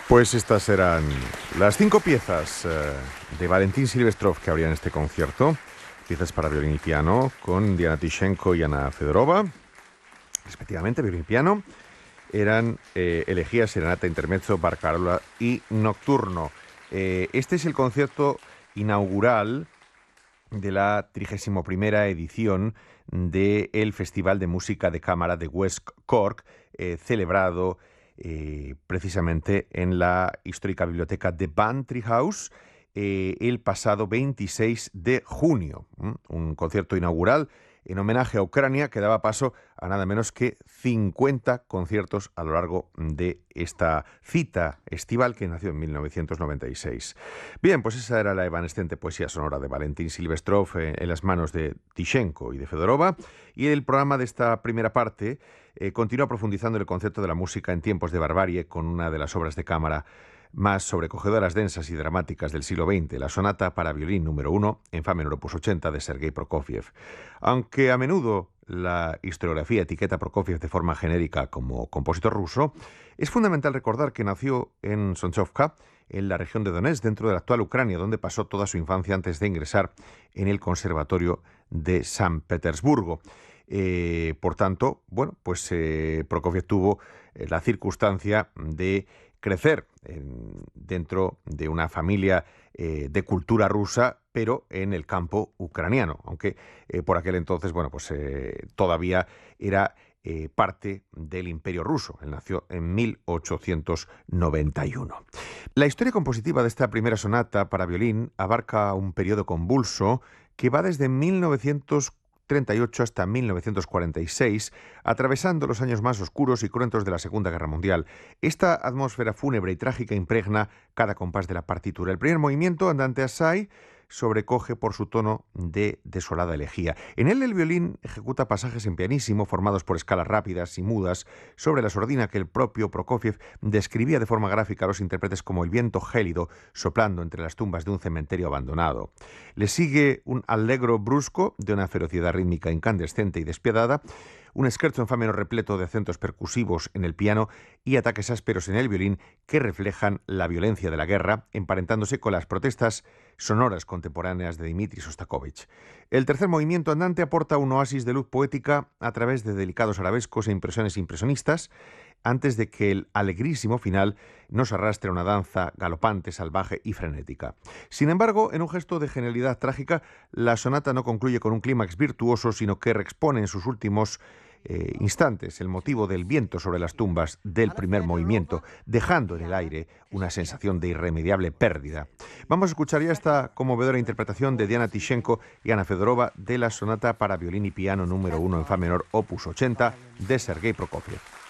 Pues estas eran las 5 piezas de Valentín Silvestrov que habría en este concierto. Piezas para violín y piano con Diana Tychenko y Ana Fedorova, respectivamente, violín y piano. Eran elegías, serenata, intermezzo, barcarola y nocturno. Este es el concierto inaugural de la 31ª edición del Festival de Música de Cámara de West Cork, celebrado precisamente en la histórica biblioteca de Bantry House el pasado 26 de junio. Un concierto inaugural en homenaje a Ucrania que daba paso a nada menos que 50 conciertos a lo largo de esta cita estival que nació en 1996. Bien, pues esa era la evanescente poesía sonora de Valentín Silvestrov en las manos de Tychenko y de Fedorova, y el programa de esta primera parte continúa profundizando en el concepto de la música en tiempos de barbarie con una de las obras de cámara más sobrecogedoras, densas y dramáticas del siglo XX, la sonata para violín número 1 en fa menor opus 80 de Sergei Prokofiev. Aunque a menudo la historiografía etiqueta a Prokofiev de forma genérica como compositor ruso, es fundamental recordar que nació en Sonchovka, en la región de Donetsk, dentro de la actual Ucrania, donde pasó toda su infancia antes de ingresar en el Conservatorio de San Petersburgo. Por tanto, bueno, pues Prokofiev tuvo la circunstancia de crecer dentro de una familia de cultura rusa, pero en el campo ucraniano, aunque por aquel entonces, bueno, pues todavía era parte del Imperio Ruso. Él nació en 1891. La historia compositiva de esta primera sonata para violín abarca un periodo convulso que va desde 1938 hasta 1946, atravesando los años más oscuros y cruentos de la Segunda Guerra Mundial. Esta atmósfera fúnebre y trágica impregna cada compás de la partitura. El primer movimiento, Andante assai, sobrecoge por su tono de desolada elegía. En él el violín ejecuta pasajes en pianísimo formados por escalas rápidas y mudas sobre la sordina que el propio Prokofiev describía de forma gráfica a los intérpretes como el viento gélido soplando entre las tumbas de un cementerio abandonado. Le sigue un allegro brusco de una ferocidad rítmica incandescente y despiadada, un scherzo en fa menor repleto de acentos percusivos en el piano y ataques ásperos en el violín que reflejan la violencia de la guerra, emparentándose con las protestas sonoras contemporáneas de Dmitri Shostakovich. El tercer movimiento andante aporta un oasis de luz poética a través de delicados arabescos e impresiones impresionistas, antes de que el alegrísimo final nos arrastre a una danza galopante, salvaje y frenética. Sin embargo, en un gesto de genialidad trágica, la sonata no concluye con un clímax virtuoso, sino que reexpone en sus últimos instantes el motivo del viento sobre las tumbas del primer movimiento, dejando en el aire una sensación de irremediable pérdida. Vamos a escuchar ya esta conmovedora interpretación de Diana Tychenko y Ana Fedorova de la sonata para violín y piano número 1 en fa menor opus 80 de Sergei Prokofiev.